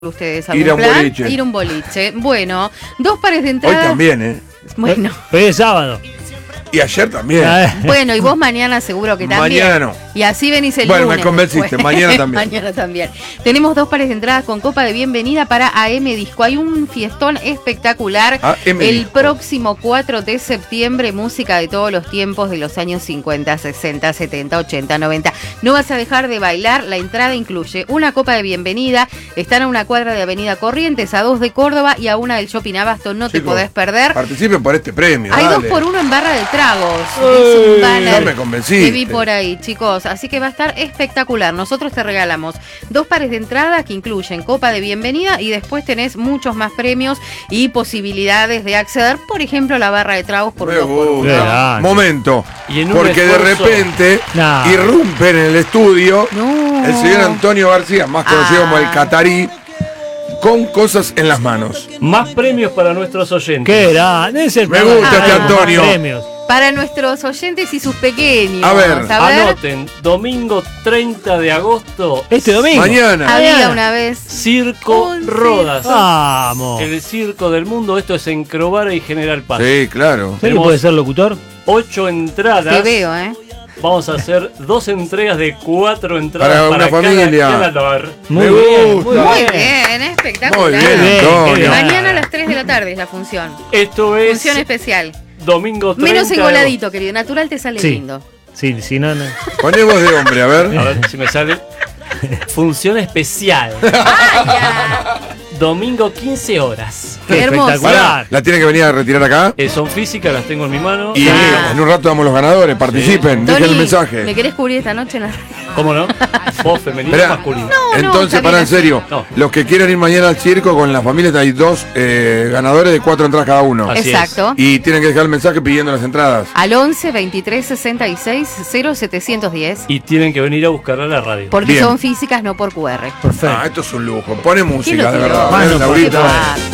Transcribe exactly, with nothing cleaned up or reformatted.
ustedes ir a un plan? boliche. Ir a un boliche. Bueno, dos pares de entradas. Hoy también, ¿eh? Bueno. Hoy es sábado. Y ayer también. Bueno, y vos mañana seguro que también. Mañana no. Y así venís el bueno, lunes. Bueno, me convenciste. Después. Mañana también. Mañana también. Tenemos dos pares de entradas con copa de bienvenida para A M Disco. Hay un fiestón espectacular. A M el Disco. próximo cuatro de septiembre. Música de todos los tiempos de los años cincuenta, sesenta, setenta, ochenta, noventa. No vas a dejar de bailar. La entrada incluye una copa de bienvenida. Están a una cuadra de Avenida Corrientes, a dos de Córdoba y a una del Shopping Abasto. No Chicos, te podés perder. Participen por este premio. Hay dale. dos por uno en barra de tragos. Ey, Es un banner ya me convenciste. que vi por ahí, chicos. Así que va a estar espectacular. Nosotros te regalamos dos pares de entrada que incluyen copa de bienvenida y después tenés muchos más premios y posibilidades de acceder, por ejemplo, a la barra de tragos por Me dos por uno. gusta. Momento. Y en un Porque de esfuerzo- repente No. irrumpen en el estudio No. el señor Antonio García, más conocido Ah. como el Catarí, con cosas en las manos. Más premios para nuestros oyentes. ¿Qué era? Es el Me programa. gusta este Ah, más Antonio. premios. Para nuestros oyentes y sus pequeños. A ver. A ver. Anoten, domingo treinta de agosto, Este domingo. Mañana. Había una vez. Circo Un Rodas. Vamos. El circo del mundo, esto es en Crovara y General Paz. Sí, claro. ¿Sabes que Tenemos- puede ser locutor? Ocho entradas. Te veo, ¿eh? Vamos a hacer dos entregas de cuatro entradas Para para, una cada familia. ganador. Muy Me bien. gusta. Muy Muy bien. bien, espectacular. Muy bien, Bien, Antonio. qué bien. Mañana a las tres de la tarde es la función. Esto es Función especial. domingo treinta. Menos de engoladito, querido. Natural te sale Sí. lindo. Sí, sí, no, no. Poné voz de hombre, a ver. agosto. A ver si me sale. Función especial. ¡Ay, ya! Domingo quince horas. Qué hermoso. espectacular. ¿La tiene que venir a retirar acá? Eh, son físicas, las tengo en mi mano. Y Ah. en un rato damos los ganadores. Participen, dejen el Tony, mensaje. ¿me querés cubrir esta noche en la... ¿Cómo no? Voz femenino Esperá. masculino. No, Entonces, está para bien en serio, No. los que quieran ir mañana al circo con las familias, hay dos eh, ganadores de cuatro entradas cada uno. Así Exacto. Y tienen que dejar el mensaje pidiendo las entradas. Al once, veintitrés, sesenta y seis, cero setecientos diez. Y tienen que venir a buscarla a la radio. Porque Bien. son físicas, no por Q R. Perfecto. Ah, esto es un lujo. Pone ¿Quién música, lo de tiró? verdad. Bueno, ¿eh, Laurita? Qué va.